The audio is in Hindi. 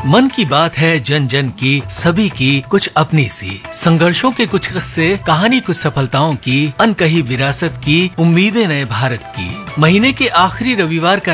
मन की बात है जन जन की, सभी की कुछ अपनी सी, संघर्षों के कुछ किस्से, कहानी कुछ सफलताओं की, अनकही विरासत की, उम्मीदें नए भारत की। महीने के आखिरी रविवार का